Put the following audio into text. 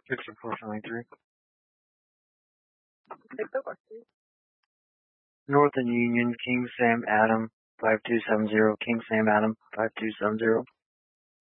6-4-3. Take the question. Northern Union, King Sam Adam, 5270. King Sam Adam, 5270.